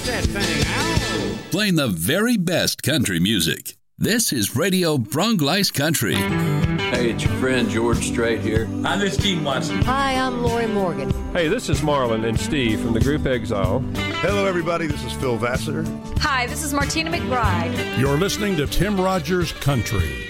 that thing out. Playing the very best country music. This is Radio Bronglice Country. Hey, it's your friend George Strait here. Hi, this is Gene Watson. Hi, I'm Lori Morgan. Hey, this is Marlon and Steve from the group Exile. Hello, everybody. This is Phil Vassar. Hi, this is Martina McBride. You're listening to Tim Rogers Country.